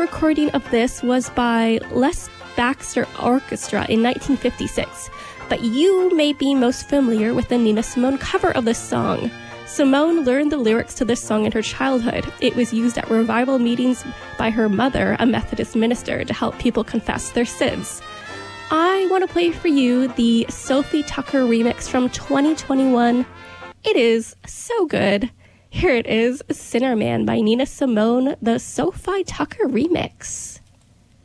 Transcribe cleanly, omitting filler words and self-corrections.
recording of this was by Les Baxter Orchestra in 1956, but you may be most familiar with the Nina Simone cover of this song. Simone learned the lyrics to this song in her childhood. It was used at revival meetings by her mother, a Methodist minister, to help people confess their sins. I want to play for you the Sophie Tucker remix from 2021. It is so good. Here it is, Sinner Man by Nina Simone, the Sophie Tucker remix.